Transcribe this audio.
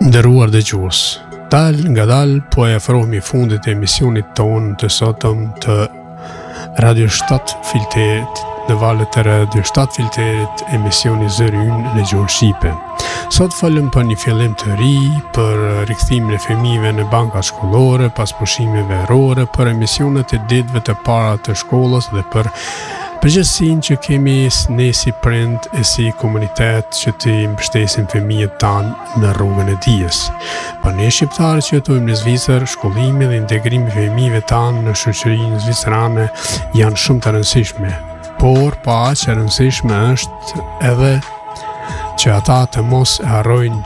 Nderuar dëgjues, dal nga dal po e afrohemi fundit të emisionit tonë të sotëm të Radio 7 Filterit, në valët të Radio 7 Filterit, emisioni Zëri Ynë në gjuhën shqipe. Sot folëm për një fillim të ri, për rikthimin e fëmijëve në bankat shkollore pas pushimeve verore, për emisionet e ditëve të para të shkollës dhe për përgjegjësinë që kemi ne si prind e si komunitet që të mbështesim fëmijët tanë në rrugën e dijes. Për ne shqiptarë që jetojmë në Zvicër, shkollimi dhe integrimi i fëmijëve tanë në shoqërinë zvicerane janë shumë të rëndësishme, por pa aq e rëndësishme është edhe që ata të mos e harrojnë